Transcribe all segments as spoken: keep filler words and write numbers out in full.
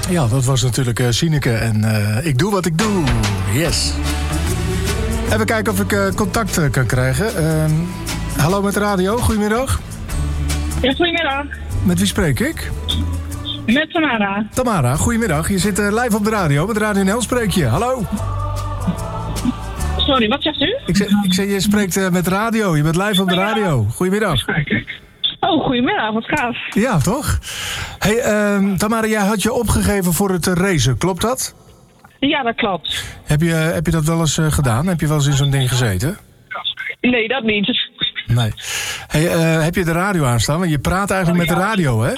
Ja, dat was natuurlijk uh, Sineke en uh, ik doe wat ik doe. Yes. Even kijken of ik uh, contact uh, kan krijgen. Uh, hallo met de radio, goedemiddag. Ja, goedemiddag. Met wie spreek ik? Met Tamara. Tamara, goedemiddag. Je zit uh, live op de radio. Met Radio N L spreek je. Hallo. Sorry, wat zegt u? Ik zeg, ik zeg je spreekt uh, met radio. Je bent live op de radio. Goedemiddag. Oh, goedemiddag. Wat gaaf. Ja, toch? Hey, uh, Tamara, jij had je opgegeven voor het uh, racen. Klopt dat? Ja, dat klopt. Heb je, heb je dat wel eens uh, gedaan? Heb je wel eens in zo'n ding gezeten? Nee, dat niet. Nee. Hey, uh, heb je de radio aanstaan? Want je praat eigenlijk met de radio, hè?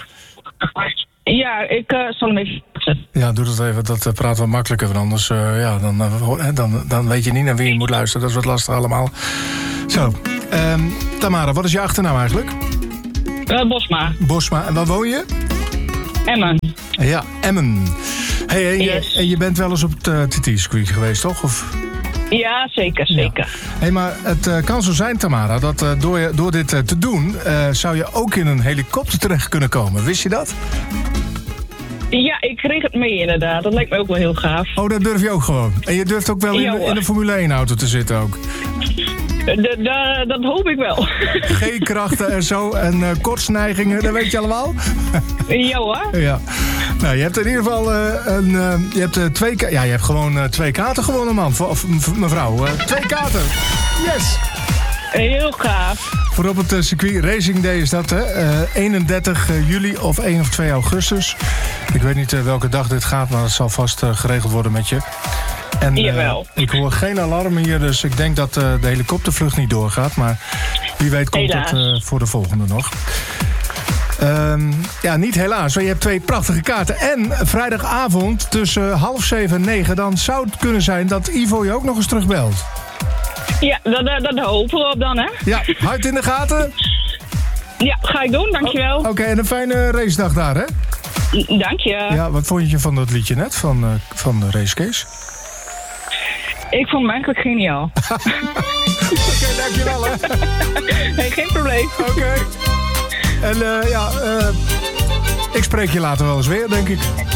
Ja, ik uh, zal hem even... Ja, doe dat even. Dat uh, praat wel makkelijker. Want anders uh, ja, dan, uh, dan, dan weet je niet naar wie je moet luisteren. Dat is wat lastig allemaal. Zo. Um, Tamara, wat is je achternaam eigenlijk? Uh, Bosma. Bosma. En waar woon je? Emmen. Ja, Emmen. Hey, en, Yes. je, en je bent wel eens op het uh, T T-circuit geweest, toch? Of... Ja, zeker, zeker. Ja. Hey, maar het uh, kan zo zijn, Tamara, dat uh, door, je, door dit uh, te doen... Uh, zou je ook in een helikopter terecht kunnen komen. Wist je dat? Ja, ik kreeg het mee inderdaad. Dat lijkt me ook wel heel gaaf. Oh, dat durf je ook gewoon. En je durft ook wel in, Ja, in een Formule één auto te zitten ook. De, de, dat hoop ik wel. G-krachten en zo en uh, kortsneigingen, dat weet je allemaal? Ja hoor. Ja. Nou, je hebt in ieder geval uh, een, uh, je hebt, uh, twee... Ka- ja, je hebt gewoon uh, twee kaarten gewonnen, man. Of m- mevrouw. Uh, twee kaarten. Yes. Heel gaaf. Voor op het uh, circuit Racing Day is dat, hè? Uh, eenendertig juli of één of twee augustus. Ik weet niet uh, welke dag dit gaat, maar het zal vast uh, geregeld worden met je. En uh, Jawel. ik hoor geen alarm hier, dus ik denk dat uh, de helikoptervlucht niet doorgaat. Maar wie weet komt Helaas. het uh, voor de volgende nog. Um, ja, niet helaas, maar je hebt twee prachtige kaarten. En vrijdagavond tussen half zeven en negen... dan zou het kunnen zijn dat Ivo je ook nog eens terugbelt. Ja, dat, dat, dat hopen we op dan, hè? Ja, hard in de gaten. Ja, ga ik doen, dankjewel. Oké, okay, en een fijne racedag daar, hè? Dank je. Ja, wat vond je van dat liedje net, van, uh, van de Racecase? Ik vond hem eigenlijk geniaal. Oké, okay, dankjewel, hè? Nee, geen probleem. Oké. Okay. En uh, ja, uh, ik spreek je later wel eens weer, denk ik.